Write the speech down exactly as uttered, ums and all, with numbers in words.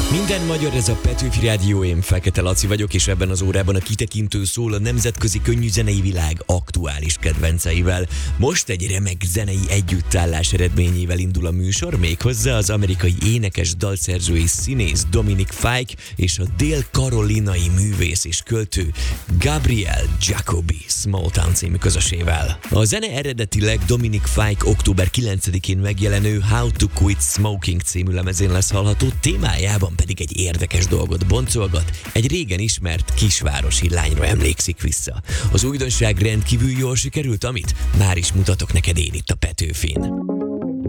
Minden magyar, ez a Petőfi Rádió, én Fekete Laci vagyok, és ebben az órában a kitekintő szól a nemzetközi könnyűzenei világ aktuális kedvenceivel. Most egy remek zenei együttállás eredményével indul a műsor, méghozzá az amerikai énekes, dalszerző és színész Dominic Fike és a dél-karolinai művész és költő Gabrielle Jacobi Small Town című közösével. A zene eredetileg Dominic Fike október kilencedikén megjelenő How to Quit Smoking című lemezén lesz hallható, témájában pedig egy érdekes dolgot boncolgat, egy régen ismert kisvárosi lányra emlékszik vissza. Az újdonság rendkívül jól sikerült, amit már is mutatok neked én itt a Petőfin.